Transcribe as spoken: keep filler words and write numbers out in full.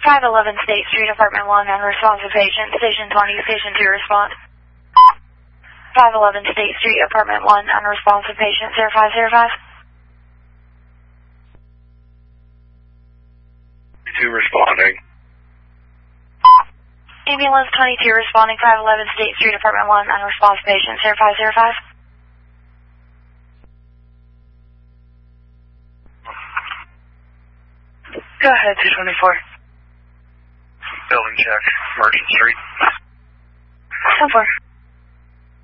five eleven State Street, Apartment one, unresponsive patient. Station twenty, Station two, respond. five eleven State Street, Apartment one, unresponsive patient, zero five zero five. two responding. Ambulance twenty-two responding, five eleven State Street, Apartment one, unresponsive patient, zero five zero five. Go ahead, two twenty-four. Building check, Merchant Street. ten four.